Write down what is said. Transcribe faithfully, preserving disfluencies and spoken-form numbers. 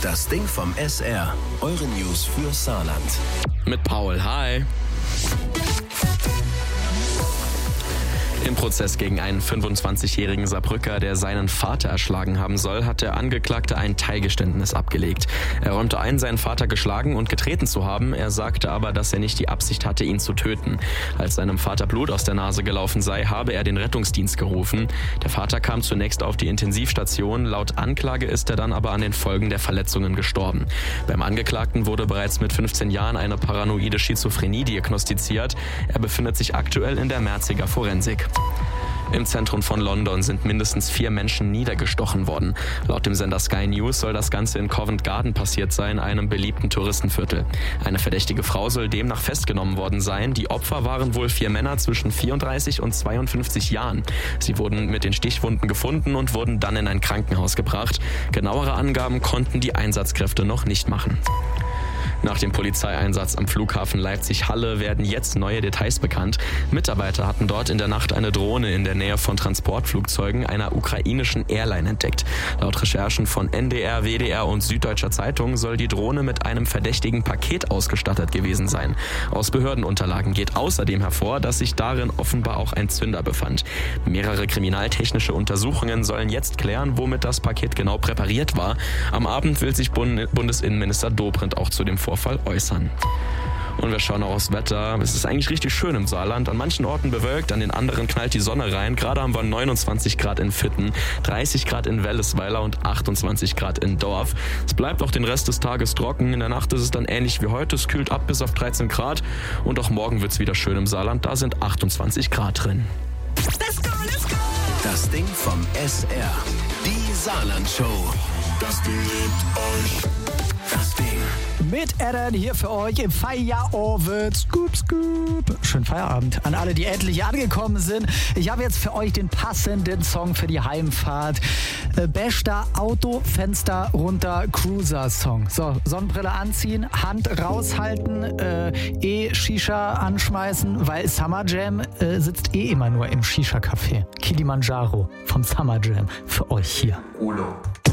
Das Ding vom S R. Eure News für Saarland. Mit Paul, hi. Im Prozess gegen einen fünfundzwanzigjährigen Saarbrücker, der seinen Vater erschlagen haben soll, hat der Angeklagte ein Teilgeständnis abgelegt. Er räumte ein, seinen Vater geschlagen und getreten zu haben. Er sagte aber, dass er nicht die Absicht hatte, ihn zu töten. Als seinem Vater Blut aus der Nase gelaufen sei, habe er den Rettungsdienst gerufen. Der Vater kam zunächst auf die Intensivstation. Laut Anklage ist er dann aber an den Folgen der Verletzungen gestorben. Beim Angeklagten wurde bereits mit fünfzehn Jahren eine paranoide Schizophrenie diagnostiziert. Er befindet sich aktuell in der Merziger Forensik. Im Zentrum von London sind mindestens vier Menschen niedergestochen worden. Laut dem Sender Sky News soll das Ganze in Covent Garden passiert sein, einem beliebten Touristenviertel. Eine verdächtige Frau soll demnach festgenommen worden sein. Die Opfer waren wohl vier Männer zwischen vierunddreißig und zweiundfünfzig Jahren. Sie wurden mit den Stichwunden gefunden und wurden dann in ein Krankenhaus gebracht. Genauere Angaben konnten die Einsatzkräfte noch nicht machen. Nach dem Polizeieinsatz am Flughafen Leipzig-Halle werden jetzt neue Details bekannt. Mitarbeiter hatten dort in der Nacht eine Drohne in der Nähe von Transportflugzeugen einer ukrainischen Airline entdeckt. Laut Recherchen von N D R, W D R und Süddeutscher Zeitung soll die Drohne mit einem verdächtigen Paket ausgestattet gewesen sein. Aus Behördenunterlagen geht außerdem hervor, dass sich darin offenbar auch ein Zünder befand. Mehrere kriminaltechnische Untersuchungen sollen jetzt klären, womit das Paket genau präpariert war. Am Abend will sich Bund- Bundesinnenminister Dobrindt auch zu dem Vorfall äußern. Und wir schauen auch aufs Wetter. Es ist eigentlich richtig schön im Saarland. An manchen Orten bewölkt, an den anderen knallt die Sonne rein. Gerade haben wir neunundzwanzig Grad in Vitten, dreißig Grad in Wellesweiler und achtundzwanzig Grad in Dorf. Es bleibt auch den Rest des Tages trocken. In der Nacht ist es dann ähnlich wie heute. Es kühlt ab bis auf dreizehn Grad. Und auch morgen wird es wieder schön im Saarland. Da sind achtundzwanzig Grad drin. Let's go, let's go. Das Ding vom S R. Die Saarland-Show. Das Ding liebt euch. Das Ding. Mit Adam hier für euch im Feierabend. Scoop, scoop. Schönen Feierabend an alle, die endlich hier angekommen sind. Ich habe jetzt für euch den passenden Song für die Heimfahrt. Äh, bester Autofenster runter Cruiser-Song. So, Sonnenbrille anziehen, Hand raushalten, äh, E-Shisha anschmeißen, weil Summer Jam äh, sitzt eh immer nur im Shisha-Café. Kilimanjaro vom Summer Jam für euch hier. Ulo.